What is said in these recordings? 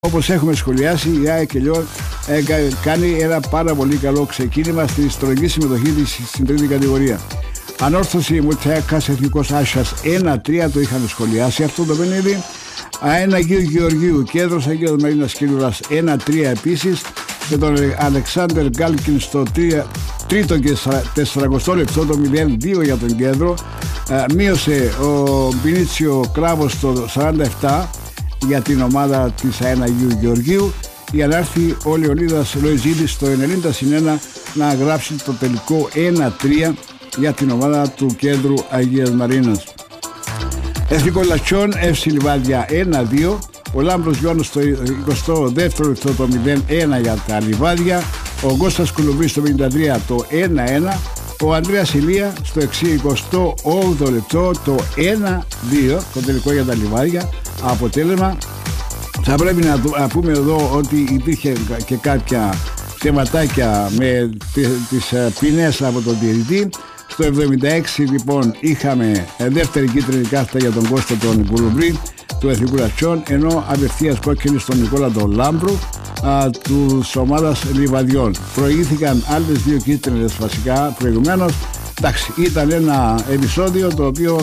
Όπως έχουμε σχολιάσει, η ΑΕΚ Λιόν κάνει ένα πάρα πολύ καλό ξεκίνημα στη ιστορική συμμετοχή της στην τρίτη κατηγορία. Ανόρθωση Μουτσέκας Εθνικός Άσιας 1-3, το είχαμε σχολιάσει αυτό το παιχνίδι. ΑΕΝ Αγίου Γεωργίου Κέντρος Αγίου Μαρίνας Κίλουρας 1-3 επίσης, με τον Αλεξάνδερ Γκάλκιν στο τρίτο και 40 λεπτό, το 0-2 για τον Κέντρο. Μείωσε ο Μπινίτσιο Κράβος το 47 για την ομάδα της ΑΕΝ Αγίου Γεωργίου, για να έρθει ο Λεωνίδας Λοϊζίδης στο 90-1 να γράψει το τελικό 1-3 για την ομάδα του Κέντρου Αγίας Μαρίνας. Εθνικό Λατσιόν FC Λιβάδια 1-2, ο Λάμπρος Γιώνος στο 22ο λεπτό το 0-1 για τα Λιβάδια, ο Κώστας Κουλουμπής στο 53 το 1-1, ο Ανδρέας Ηλία στο 68ο λεπτό το 1-2, το τελικό για τα Λιβάδια. Αποτέλεσμα, θα πρέπει να πούμε εδώ ότι υπήρχε και κάποια θεματάκια με τις ποινές από τον διαιτητή. Στο 76 λοιπόν είχαμε δεύτερη κίτρινη κάρτα για τον Κώστα τον Κουλουμπρή του Εθνικού Λατσιόν, ενώ απευθείας κόκκινη στον Νικόλα τον Λάμπρου της ομάδας Λιβαδιών. Προηγήθηκαν άλλες δύο κίτρινες βασικά προηγουμένως. Εντάξει, ήταν ένα επεισόδιο το οποίο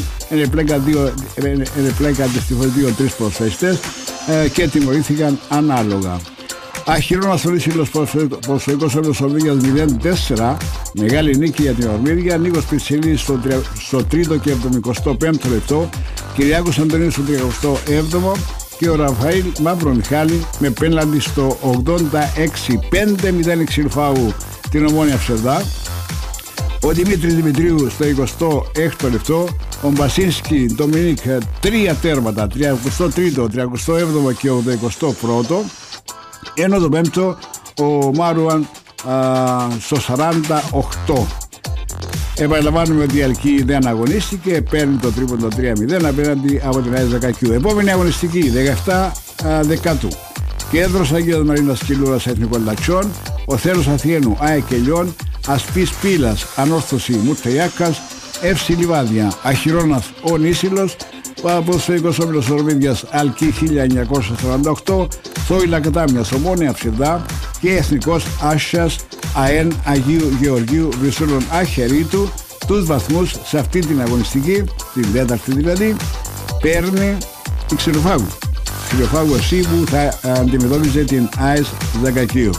ενεπλέκαν δυστυχώς 2-3 προσφαιριστές και τιμωρήθηκαν ανάλογα. Αχυρώνα Θωρήσιλος Ποδοσφαιρικός Όμιλος Ορμήγιας 0-4, μεγάλη νίκη για την Ορμίδια. Νίκος Πιτσιλής στο 3ο και 75ο λεπτό, Κυριάκος Αντωνίου στο 37ο και ο Ραφαήλ Μαυρομιχάλη με πέναλτι στο 86, 5-0 εξηλφάου την Ομόνια Ψευδά. Ο Δημήτρης Δημητρίου στο 26ο λεπτό, ο Μπασίνσκι Ντομινίκ 3 τέρματα, 33ο, 37ο και 81ο, ενώ το 5ο ο Μάρουαν στο 48. Επαναλαμβάνουμε ότι η Αλκή δεν αγωνίστηκε, παίρνει το τρίποντο 3-0 απέναντι από την ΑΕΣ Δεκακιού. Επόμενη αγωνιστική 17 Δεκάτου, Κέντρος Αγίας Μαρίνας Κιλούρας Εθνικών Λατσιών, ο Θέλος Αθιένου ΑΕΚ Λιόν, Ασπής Πύλας Ανόρθωση Μουρτεϊάκας, FC Λιβάδια Αχυρώνας ο Νήσιλος, Ποδοσφαιρικός Όμιλος Ορμίδιας Αλκή 1948, Θόηλα Κατάμιας Ομόνια Ψευδά και Εθνικός Άσιας ΑΕΝ Αγίου Γεωργίου Βρυσούλων Αχερίτου. Τους βαθμούς σε αυτή την αγωνιστική, την τέταρτη δηλαδή, παίρνει η Ξηροφάγου FC που θα αντιμετώπιζε την ΑΕΣ Δεκακίου.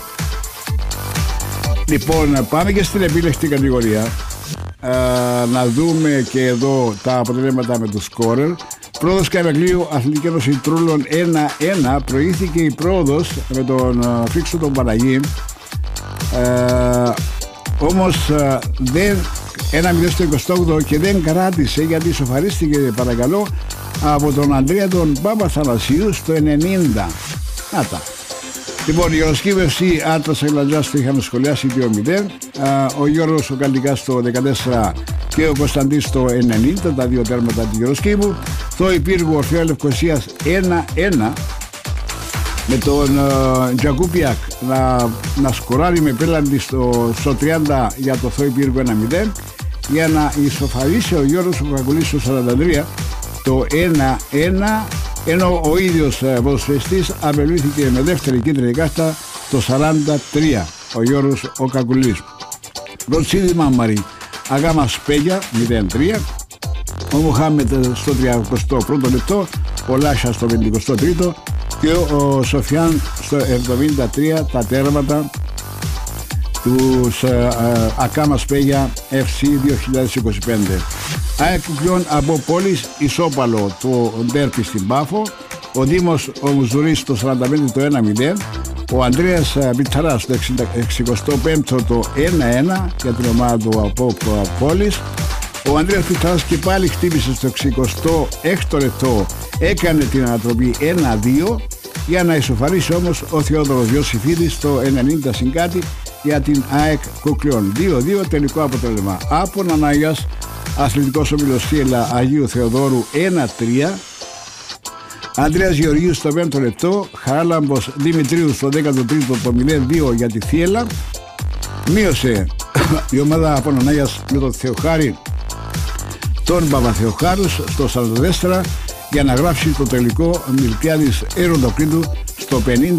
Λοιπόν, πάμε και στην επίλεκτη κατηγορία να δούμε και εδώ τα αποτελέσματα με το σκόρερ. Πρόοδος Καρακλείου Αθλητική Ένωση Τρούλων 1-1, προηγήθηκε η πρόοδος με τον Φίξο τον Παναγί, όμως δεν 1-0 στο 28 και δεν κράτησε, γιατί σοφαρίστηκε παρακαλώ από τον Ανδρέα τον Παπαθανασίου στο 90. Άτα. Λοιπόν, η Γεωροσκήπη FC Άτλας Αγλαντζάς το είχαμε σχολιάσει 2-0, ο Γιώργος ο Καλτικάς στο 14 και ο Κωνσταντής στο 90, τα δύο τέρματα της Γεωροσκήπου. Το Υπήργου Ορφέα Λευκοσίας 1-1 με τον Τζακούπιακ να σκοράρει με πέναλτι στο 30 για το Θό Υπήργου 1-0, για να ισοφαρίσει ο Γιώργος ο Κακουλής στο 43 το 1-1, ενώ ο ίδιος ποδοσφαιριστής απελήθηκε με δεύτερη κίτρινη κάρτα το 43, ο Γιώργος ο Κακουλής. Ροτσίδη Μαμαρή Αγάμα Σπέγια 0-3, ο Μουχάμετ στο 31ο λεπτό, ο Λάσια στο 53ο και ο Σοφιάν στο 73, τα τέρματα τους Ακάμα Σπέγια FC 2025. ΑΕΚ Κουκλιών από Πόλης ισόπαλο το ντέρπι στην Πάφο, ο Δήμος ο Μουζουρής το 45 το 1-0, ο Ανδρέας Μπιτσαράς το 65ο το 1-1 για την ομάδα του από Πόλης, ο Ανδρέας Μπιτσαράς και πάλι χτύπησε στο 66ο λεπτό, έκανε την ανατροπή 1-2 για να ισοφαρίσει όμως ο Θεόδωρος Ιωσήφιδης στο 90 συν κάτι για την ΑΕΚ Κουκλιών. 2-2 τελικό αποτέλεσμα. Από Νανάγιας Αθλητικός Όμιλος Θύελα Αγίου Θεοδόρου 1-3, Ανδρέας Γεωργίου στο 5ο λεπτό, Χαράλαμπος Δημητρίου στο 13ο το 0-2 για τη Θύελα. Μείωσε η ομάδα από Νανάγιας με τον Θεοχάρη τον Παπαθεοχάρους στο 44 για να γράψει το τελικό Μιλτιάδης Εροντοκλήτου στο 50